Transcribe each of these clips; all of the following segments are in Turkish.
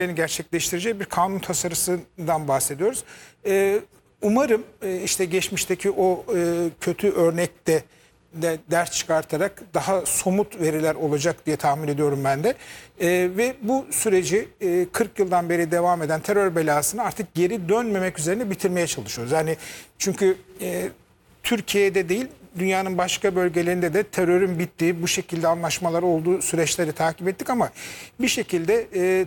gerçekleştireceği bir kanun tasarısından bahsediyoruz. Umarım işte geçmişteki o kötü örnekte de ders çıkartarak daha somut veriler olacak diye tahmin ediyorum ben de. Ve bu süreci 40 yıldan beri devam eden terör belasını artık geri dönmemek üzerine bitirmeye çalışıyoruz. Yani çünkü Türkiye'de değil, dünyanın başka bölgelerinde de terörün bittiği, bu şekilde anlaşmalar olduğu süreçleri takip ettik ama bir şekilde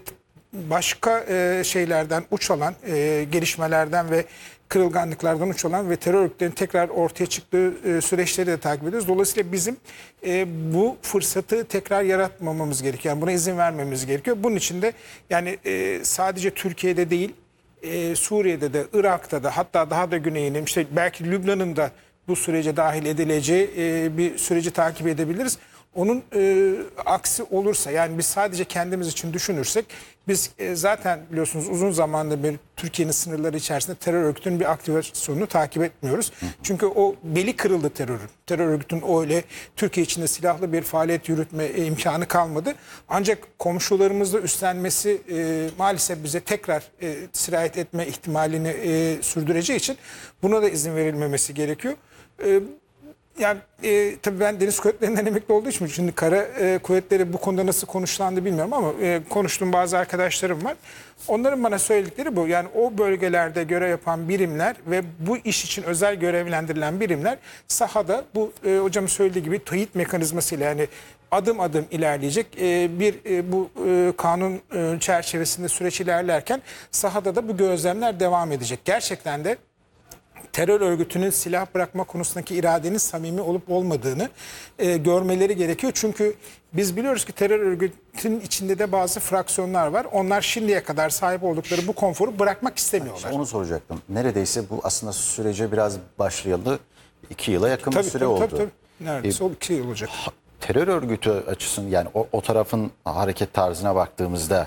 başka şeylerden uç alan, gelişmelerden ve kırılganlıklardan uç alan ve terör örgütlerinin tekrar ortaya çıktığı süreçleri de takip ediyoruz. Dolayısıyla bizim bu fırsatı tekrar yaratmamamız gerekiyor. Yani buna izin vermemiz gerekiyor. Bunun için de yani sadece Türkiye'de değil, Suriye'de de, Irak'ta da, hatta daha da güneyinin, işte belki Lübnan'ın da bu sürece dahil edileceği bir süreci takip edebiliriz. Onun aksi olursa, yani biz sadece kendimiz için düşünürsek, biz zaten biliyorsunuz uzun zamandır bir Türkiye'nin sınırları içerisinde terör örgütünün bir aktivasyonunu takip etmiyoruz. Çünkü o beli kırıldı terörün. Terör örgütünün öyle Türkiye içinde silahlı bir faaliyet yürütme imkanı kalmadı. Ancak komşularımızla üstlenmesi maalesef bize tekrar sirayet etme ihtimalini sürdüreceği için buna da izin verilmemesi gerekiyor. Yani tabii ben deniz kuvvetlerinden emekli olduğu için şimdi kara kuvvetleri bu konuda nasıl konuşlandı bilmiyorum ama konuştuğum bazı arkadaşlarım var. Onların bana söyledikleri bu. Yani o bölgelerde görev yapan birimler ve bu iş için özel görevlendirilen birimler sahada bu hocamın söylediği gibi teyit mekanizmasıyla, yani adım adım ilerleyecek bu kanun çerçevesinde süreç ilerlerken sahada da bu gözlemler devam edecek. Gerçekten de terör örgütünün silah bırakma konusundaki iradenin samimi olup olmadığını görmeleri gerekiyor. Çünkü biz biliyoruz ki terör örgütünün içinde de bazı fraksiyonlar var. Onlar şimdiye kadar sahip oldukları bu konforu bırakmak istemiyorlar. İşte onu soracaktım. Neredeyse bu aslında sürece biraz başlayalı 2 yıla yakın bir süre oldu. Tabii. Neredeyse 2 yıl olacak. Terör örgütü açısından, yani o tarafın hareket tarzına baktığımızda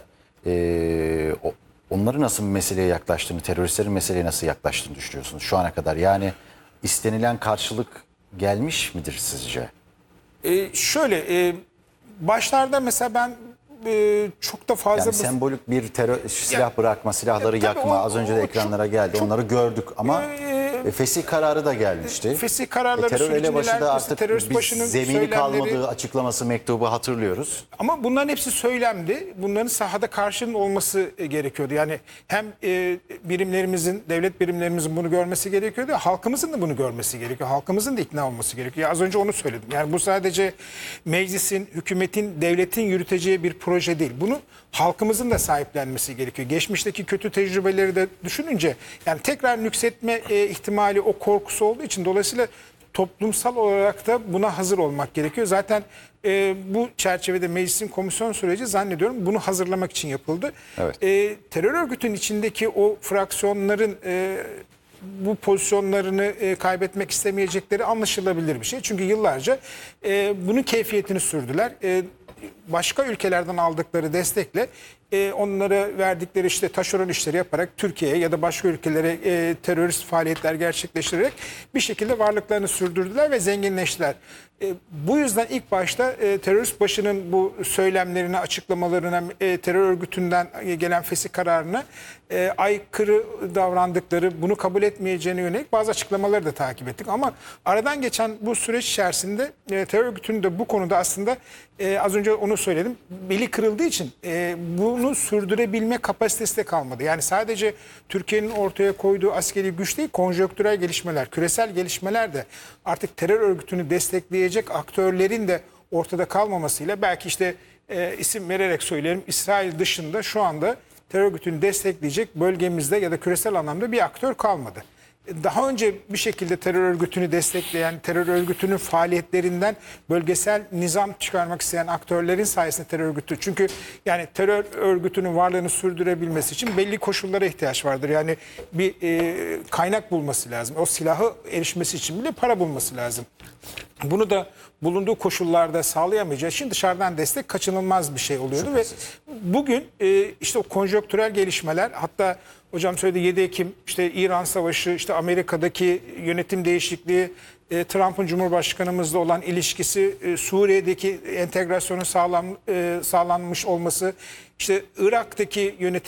onları nasıl bir meseleye yaklaştığını, teröristlerin meseleye nasıl yaklaştığını düşünüyorsunuz şu ana kadar? Yani istenilen karşılık gelmiş midir sizce? Başlarda mesela ben çok da fazla... Yani sembolik bir silah bırakma, silahları yakma, az önce de ekranlara geldi. Onları gördük ama fesih kararı da gelmişti. Fesih kararları terör elebaşı da artık terörist başının zemini kalmadığı açıklaması, mektubu hatırlıyoruz. Ama bunların hepsi söylemdi. Bunların sahada karşının olması gerekiyordu. Yani hem birimlerimizin, devlet birimlerimizin bunu görmesi gerekiyordu. Halkımızın da bunu görmesi gerekiyor. Halkımızın da ikna olması gerekiyor. Az önce onu söyledim. Yani bu sadece meclisin, hükümetin, devletin yürüteceği bir proje değil. Bunu halkımızın da sahiplenmesi gerekiyor. Geçmişteki kötü tecrübeleri de düşününce, yani tekrar nüksetme ihtimali, o korkusu olduğu için dolayısıyla toplumsal olarak da buna hazır olmak gerekiyor. Zaten bu çerçevede meclisin komisyon süreci zannediyorum bunu hazırlamak için yapıldı. Evet. Terör örgütünün içindeki o fraksiyonların bu pozisyonlarını kaybetmek istemeyecekleri anlaşılabilir bir şey. Çünkü yıllarca bunun keyfiyetini sürdüler. Başka ülkelerden aldıkları destekle onlara verdikleri işte taşeron işleri yaparak Türkiye'ye ya da başka ülkelere terörist faaliyetler gerçekleştirerek bir şekilde varlıklarını sürdürdüler ve zenginleştiler. Bu yüzden ilk başta terörist başının bu söylemlerine, açıklamalarına, terör örgütünden gelen fesih kararına aykırı davrandıkları, bunu kabul etmeyeceğine yönelik bazı açıklamaları da takip ettik. Ama aradan geçen bu süreç içerisinde terör örgütünün de bu konuda aslında az önce onu söyledim, beli kırıldığı için bunu sürdürebilme kapasitesi de kalmadı. Yani sadece Türkiye'nin ortaya koyduğu askeri güç değil, konjonktürel gelişmeler, küresel gelişmeler de artık terör örgütünü destekleyecek aktörlerin de ortada kalmamasıyla, belki işte isim vererek söyleyelim, İsrail dışında şu anda terör örgütünü destekleyecek bölgemizde ya da küresel anlamda bir aktör kalmadı. Daha önce bir şekilde terör örgütünü destekleyen, terör örgütünün faaliyetlerinden bölgesel nizam çıkarmak isteyen aktörlerin sayesinde terör örgütü. Çünkü yani terör örgütünün varlığını sürdürebilmesi için belli koşullara ihtiyaç vardır. Yani bir kaynak bulması lazım. O silahı erişmesi için bile para bulması lazım. Bunu da bulunduğu koşullarda sağlayamayacağı için dışarıdan destek kaçınılmaz bir şey oluyordu. Şüphesiz. Ve bugün işte o konjonktürel gelişmeler, hatta hocam söyledi 7 Ekim işte İran Savaşı, işte Amerika'daki yönetim değişikliği, Trump'ın Cumhurbaşkanımızla olan ilişkisi, Suriye'deki entegrasyonun sağlanmış olması, işte Irak'taki yönetim